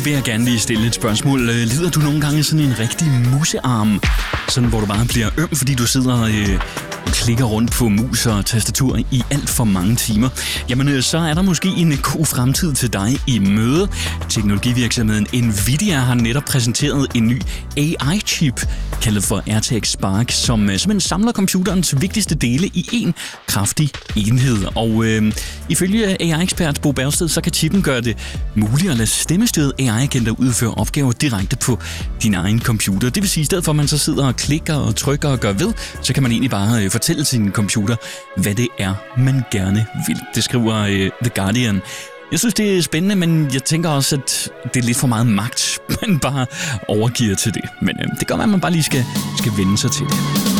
vil jeg gerne lige stille et spørgsmål. Lider du nogle gange sådan en rigtig musearm? Sådan, hvor du bare bliver øm, fordi du sidder og klikker rundt på mus og tastatur i alt for mange timer. Jamen, så er der måske en god fremtid til dig i møde. Teknologivirksomheden Nvidia har netop præsenteret en ny AI-chip, kaldet for RTX Spark, som simpelthen samler computerens vigtigste dele i en kraftig enhed. Og ifølge AI-ekspert Bo Bergsted, så kan chippen gøre det muligt at lade stemmestyrede AI-agenter udføre opgaver direkte på din egen computer. Det vil sige, at i stedet for at man så sidder og klikker og trykker og gør ved, så kan man egentlig bare fortælle sin computer, hvad det er, man gerne vil. Det skriver The Guardian. Jeg synes, det er spændende, men jeg tænker også, at det er lidt for meget magt, man bare overgiver til det. Men det kan være, at man bare lige skal vende sig til det.